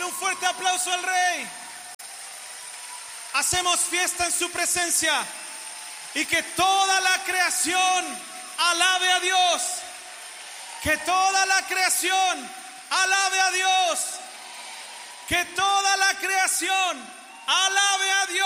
Dale un fuerte aplauso al Rey. Hacemos fiesta en su presencia y que toda la creación alabe a Dios. Que toda la creación alabe a Dios. Que toda la creación alabe a Dios.